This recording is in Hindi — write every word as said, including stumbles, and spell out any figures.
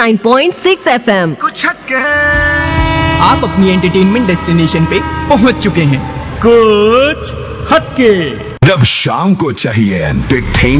Nine point six F M. कुछ हटके आप अपनी एंटरटेनमेंट डेस्टिनेशन पे पहुंच चुके हैं। कुछ हटके। जब शाम को चाहिए एंटरटेन